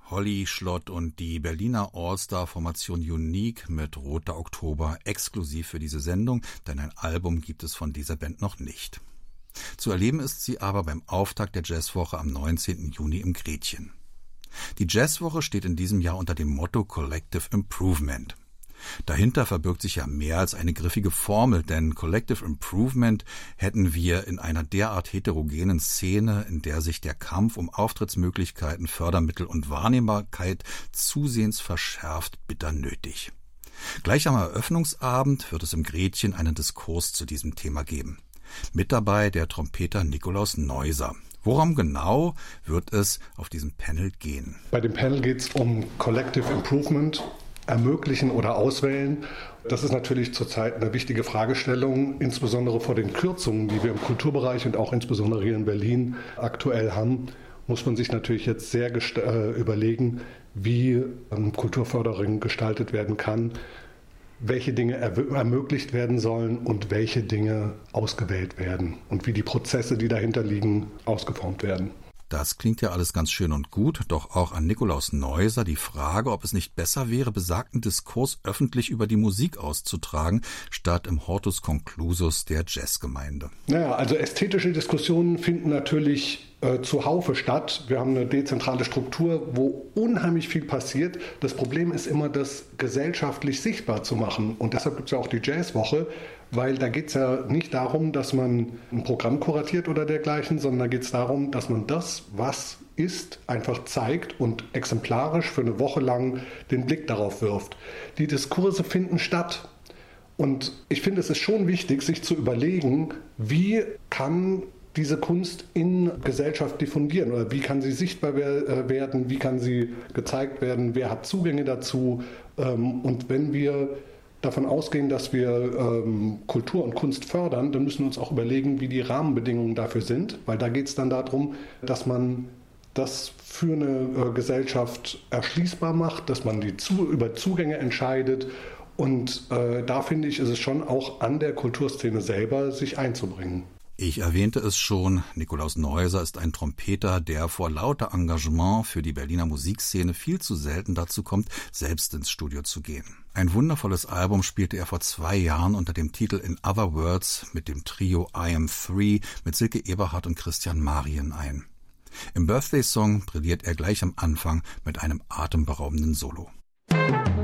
Holly Schlott und die Berliner All-Star-Formation Unique mit Roter Oktober exklusiv für diese Sendung, denn ein Album gibt es von dieser Band noch nicht. Zu erleben ist sie aber beim Auftakt der Jazzwoche am 19. Juni im Gretchen. Die Jazzwoche steht in diesem Jahr unter dem Motto Collective Improvement. Dahinter verbirgt sich ja mehr als eine griffige Formel, denn Collective Improvement hätten wir in einer derart heterogenen Szene, in der sich der Kampf um Auftrittsmöglichkeiten, Fördermittel und Wahrnehmbarkeit zusehends verschärft, bitter nötig. Gleich am Eröffnungsabend wird es im Gretchen einen Diskurs zu diesem Thema geben. Mit dabei der Trompeter Nikolaus Neuser. Worum genau wird es auf diesem Panel gehen? Bei dem Panel geht es um Collective Improvement. Ermöglichen oder auswählen. Das ist natürlich zurzeit eine wichtige Fragestellung, insbesondere vor den Kürzungen, die wir im Kulturbereich und auch insbesondere hier in Berlin aktuell haben, muss man sich natürlich jetzt sehr überlegen, wie Kulturförderung gestaltet werden kann, welche Dinge ermöglicht werden sollen und welche Dinge ausgewählt werden und wie die Prozesse, die dahinter liegen, ausgeformt werden. Das klingt ja alles ganz schön und gut, doch auch an Nikolaus Neuser die Frage, ob es nicht besser wäre, besagten Diskurs öffentlich über die Musik auszutragen, statt im Hortus Conclusus der Jazzgemeinde. Naja, also ästhetische Diskussionen finden natürlich zuhaufe statt. Wir haben eine dezentrale Struktur, wo unheimlich viel passiert. Das Problem ist immer, das gesellschaftlich sichtbar zu machen. Und deshalb gibt es ja auch die Jazzwoche, weil da geht es ja nicht darum, dass man ein Programm kuratiert oder dergleichen, sondern da geht es darum, dass man das, was ist, einfach zeigt und exemplarisch für eine Woche lang den Blick darauf wirft. Die Diskurse finden statt. Und ich finde, es ist schon wichtig, sich zu überlegen, wie kann diese Kunst in Gesellschaft diffundieren oder wie kann sie sichtbar werden, wie kann sie gezeigt werden, wer hat Zugänge dazu. Und wenn wir davon ausgehen, dass wir Kultur und Kunst fördern, dann müssen wir uns auch überlegen, wie die Rahmenbedingungen dafür sind, weil da geht es dann darum, dass man das für eine Gesellschaft erschließbar macht, dass man über Zugänge entscheidet und da finde ich, ist es schon auch an der Kulturszene selber, sich einzubringen. Ich erwähnte es schon, Nikolaus Neuser ist ein Trompeter, der vor lauter Engagement für die Berliner Musikszene viel zu selten dazu kommt, selbst ins Studio zu gehen. Ein wundervolles Album spielte er vor 2 Jahren unter dem Titel In Other Words mit dem Trio I Am Three mit Silke Eberhardt und Christian Marien ein. Im Birthday-Song brilliert er gleich am Anfang mit einem atemberaubenden Solo.